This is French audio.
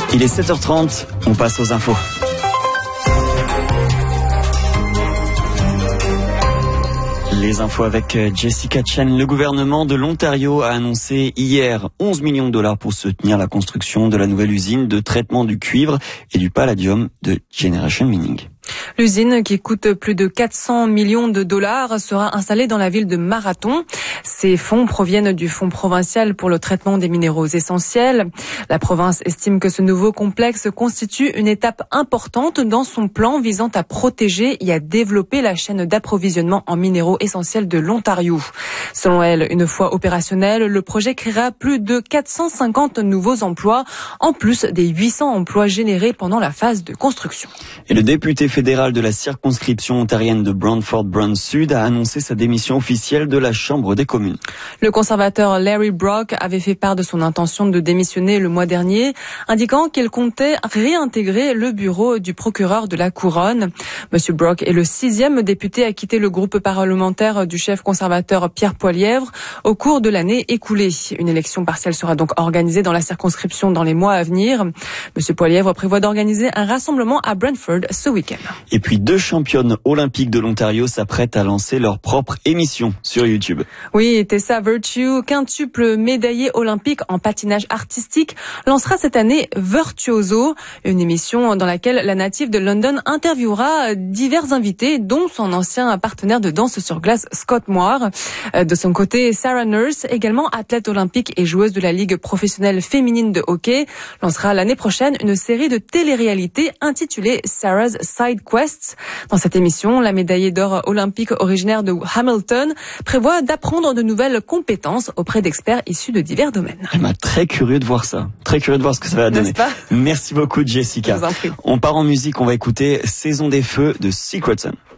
Il est 7h30, on passe aux infos. Les infos avec Jessica Chen. Le gouvernement de l'Ontario a annoncé hier 11 millions de dollars pour soutenir la construction de la nouvelle usine de traitement du cuivre et du palladium de Generation Mining. L'usine, qui coûte plus de 400 millions de dollars, sera installée dans la ville de Marathon. Ces fonds proviennent du Fonds provincial pour le traitement des minéraux essentiels. La province estime que ce nouveau complexe constitue une étape importante dans son plan visant à protéger et à développer la chaîne d'approvisionnement en minéraux essentiels de l'Ontario. Selon elle, une fois opérationnel, le projet créera plus de 450 nouveaux emplois, en plus des 800 emplois générés pendant la phase de construction. Et le député fédéral de la circonscription ontarienne de Brantford-Brant-Sud a annoncé sa démission officielle de la Chambre des communes. Le conservateur Larry Brock avait fait part de son intention de démissionner le mois dernier, indiquant qu'il comptait réintégrer le bureau du procureur de la Couronne. Monsieur Brock est le 6e député à quitter le groupe parlementaire du chef conservateur Pierre Poilievre au cours de l'année écoulée. Une élection partielle sera donc organisée dans la circonscription dans les mois à venir. Monsieur Poilievre prévoit d'organiser un rassemblement à Brantford ce week-end. Et puis 2 championnes olympiques de l'Ontario s'apprêtent à lancer leur propre émission sur YouTube. Oui, Tessa Virtue, quintuple médaillée olympique en patinage artistique, lancera cette année Virtuoso, une émission dans laquelle la native de London interviewera divers invités, dont son ancien partenaire de danse sur glace Scott Moir. De son côté, Sarah Nurse, également athlète olympique et joueuse de la Ligue professionnelle féminine de hockey, lancera l'année prochaine une série de télé-réalités intitulée Sarah's Side Quests. Dans cette émission, la médaillée d'or olympique originaire de Hamilton prévoit d'apprendre de nouvelles compétences auprès d'experts issus de divers domaines. Très curieux de voir ça. Très curieux de voir ce que ça va donner. Merci beaucoup, Jessica. Je vous en prie. On part en musique, on va écouter Saison des Feux de Secret Sun.